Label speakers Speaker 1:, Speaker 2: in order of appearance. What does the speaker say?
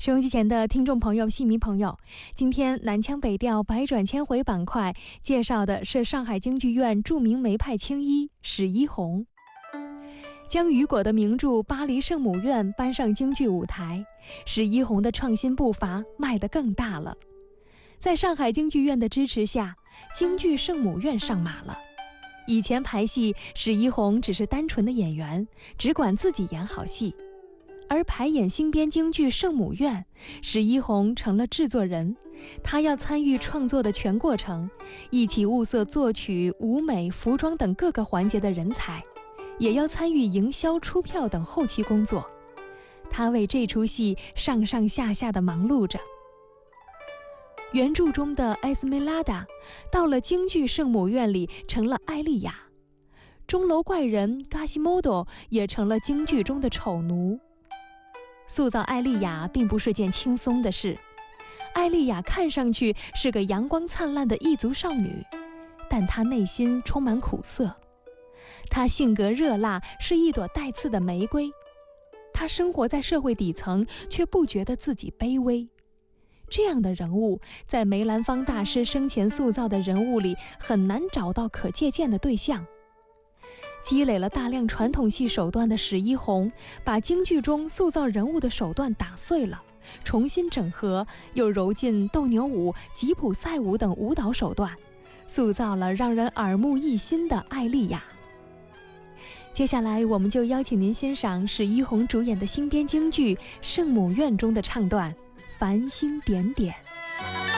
Speaker 1: 收音机前的听众朋友、戏迷朋友，今天南腔北调百转千回板块介绍的是上海京剧院著名梅派青衣史一红。将雨果的名著《巴黎圣母院》搬上京剧舞台，史一红的创新步伐迈得更大了。在上海京剧院的支持下，京剧圣母院上马了。以前排戏，史一红只是单纯的演员，只管自己演好戏。而排演新编京剧《圣母院》，史一红成了制作人，他要参与创作的全过程，一起物色作曲、舞美、服装等各个环节的人才，也要参与营销、出票等后期工作。他为这出戏上上下下的忙碌着。原著中的埃斯梅拉达，到了京剧《圣母院》里成了艾丽亚，钟楼怪人嘎西莫多也成了京剧中的丑奴。塑造艾丽亚并不是件轻松的事，艾丽亚看上去是个阳光灿烂的异族少女，但她内心充满苦涩。她性格热辣，是一朵带刺的玫瑰。她生活在社会底层，却不觉得自己卑微。这样的人物，在梅兰芳大师生前塑造的人物里很难找到可借鉴的对象。积累了大量传统戏手段的史一红，把京剧中塑造人物的手段打碎了，重新整合，又揉进斗牛舞、吉普赛舞等舞蹈手段，塑造了让人耳目一新的艾丽亚。接下来，我们就邀请您欣赏史一红主演的新编京剧《圣母院》中的唱段《繁星点点》。